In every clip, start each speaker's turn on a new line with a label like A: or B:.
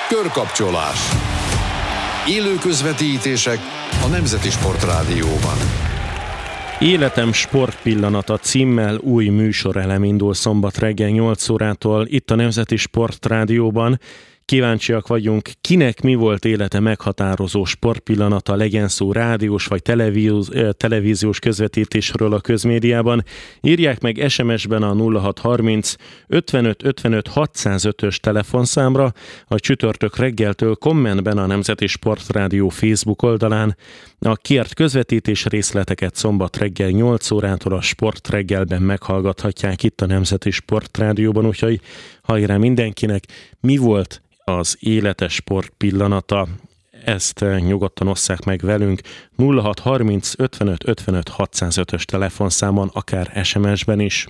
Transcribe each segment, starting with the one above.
A: Körkapcsolás. Élő közvetítések a Nemzeti Sportrádióban.
B: Életem sportpillanata címmel új műsorelem indul szombat reggel 8 órától itt a Nemzeti Sportrádióban. Kíváncsiak vagyunk, kinek mi volt élete meghatározó sportpillanata, legyen szó rádiós vagy televíziós közvetítésről a közmédiában. Írják meg SMS-ben a 0630 55 55 605-ös telefonszámra, vagy csütörtök reggeltől kommentben a Nemzeti Sportrádió Facebook oldalán. A kért közvetítés részleteket szombat reggel 8 órától a Sport reggelben meghallgathatják itt a Nemzeti Sportrádióban, úgyhogy hajrá mindenkinek, mi volt az életes sport pillanata, ezt nyugodtan osszák meg velünk 0630 55 55 605-ös telefonszámon, akár SMS-ben is.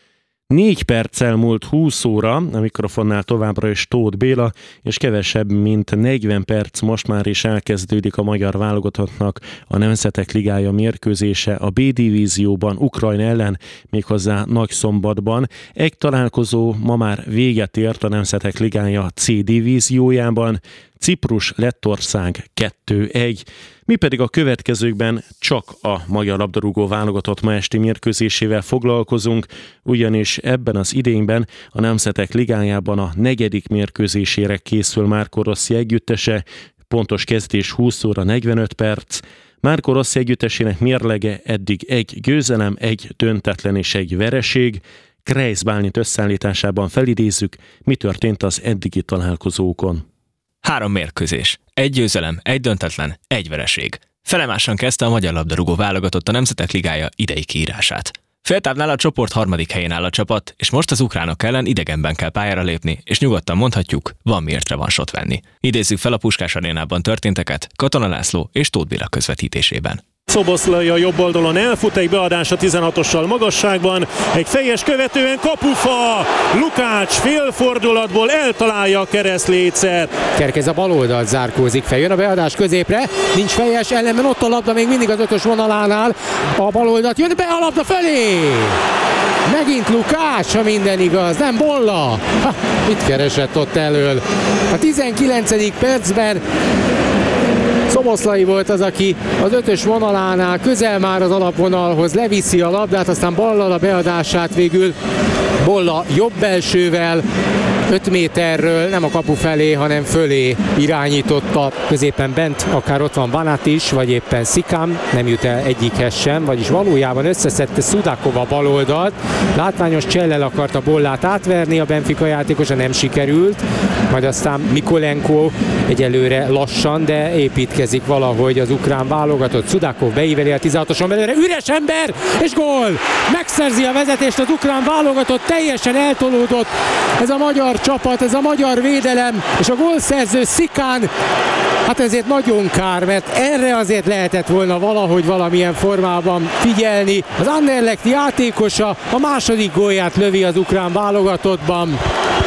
B: 4 perccel múlt 20 óra, a mikrofonnál továbbra is Tóth Béla, és kevesebb, mint 40 perc most már is elkezdődik a magyar válogatottnak a Nemzetek Ligája mérkőzése a B-divízióban Ukrajna ellen, méghozzá Nagyszombatban. Egy találkozó ma már véget ért a Nemzetek Ligája C-divíziójában, Ciprus-Lettország 2-1. Mi pedig a következőkben csak a magyar labdarúgó válogatott ma esti mérkőzésével foglalkozunk, ugyanis ebben az idényben a Nemzetek Ligájában a 4. mérkőzésére készül Marco Rossi együttese, pontos kezdés 20 óra 45 perc. Marco Rossi együttesének mérlege eddig 1 győzelem, 1 döntetlen és 1 vereség. Kreisz Bálint összeállításában felidézzük, mi történt az eddigi találkozókon.
C: 3 mérkőzés, 1 győzelem, 1 döntetlen, 1 vereség. Felemásan kezdte a magyar labdarúgó válogatott a Nemzetek Ligája idei kiírását. Féltávnál a csoport 3. helyén áll a csapat, és most az ukránok ellen idegenben kell pályára lépni, és nyugodtan mondhatjuk, van miért revansot venni. Idézzük fel a Puskás Arénában történteket Katona László és Tóth Béla közvetítésében.
D: Szoboszlai a jobb oldalon elfut, egy beadás a 16-ossal magasságban, egy fejes követően kapufa, Lukács félfordulatból eltalálja a keresztlécet.
E: Kerkez a bal oldalt zárkózik, feljön a beadás középre, nincs fejes, ellenben ott a labda még mindig az 5-ös vonalánál, a bal oldalt jön be a labda felé. Megint Lukács, ha minden igaz, nem Bolla. Mit keresett ott elől? A 19. percben Szoboszlai volt az, aki az 5-ös vonalánál közel már az alapvonalhoz leviszi a labdát, aztán ballal a beadását végül Bolla jobb belsővel 5 méterről nem a kapu felé, hanem fölé irányította. Középen bent akár ott van Banat is, vagy éppen Szikám, nem jut el egyikhez sem, vagyis valójában összeszedte Sudakova baloldalt. Látványos csellel akarta Bollát átverni, a Benfica játékosa nem sikerült, majd aztán Mikolenko egyelőre lassan, de építkezik valahogy az ukrán válogatott. Sudakov beíveli a 16-oson belőle, üres ember, és gól! Megszerzi a vezetést az ukrán válogatott, teljesen eltolódott ez a magyar csapat, ez a magyar védelem, és a gólszerző Szikán, hát ezért nagyon kár, mert erre azért lehetett volna valahogy valamilyen formában figyelni. Az Anderlecht játékosa a második gólját lövi az ukrán válogatottban.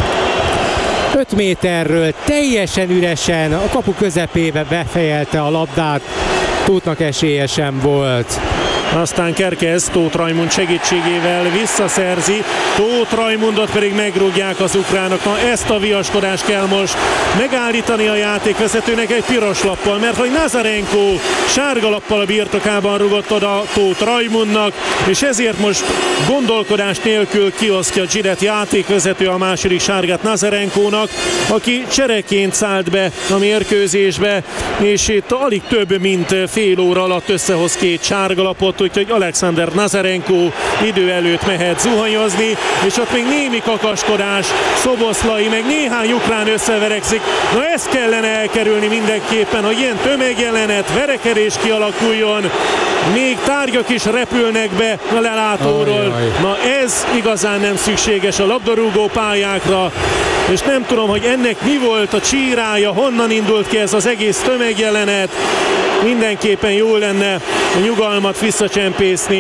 E: 5 méterről teljesen üresen a kapu közepébe befejelte a labdát, Tóthnak esélye sem volt.
D: Aztán Kerkez Tóth Rajmund segítségével visszaszerzi, Tóth Rajmundot pedig megrúgják az ukránok. Na, ezt a viaskodást kell most megállítani a játékvezetőnek egy piros lappal, mert hogy Nazarenko sárga lappal a birtokában rúgott oda Tóth Rajmundnak, és ezért most gondolkodás nélkül kiosztja Zsiret játékvezető a második sárgát Nazarenkónak, aki csereként szállt be a mérkőzésbe, és itt alig több mint fél óra alatt összehoz 2 sárga lapot, úgyhogy Alexander Nazarenko idő előtt mehet zuhanyozni, és ott még némi kakaskodás, Szoboszlai, meg néhány ukrán összeverekszik. Na, ezt kellene elkerülni mindenképpen, hogy ilyen tömegjelenet, verekedés kialakuljon, még tárgyak is repülnek be a lelátóról. Na, ez igazán nem szükséges a labdarúgó pályákra, és nem tudom, hogy ennek mi volt a csírája, honnan indult ki ez az egész tömegjelenet. Mindenképpen jó lenne a nyugalmat visszacsempészni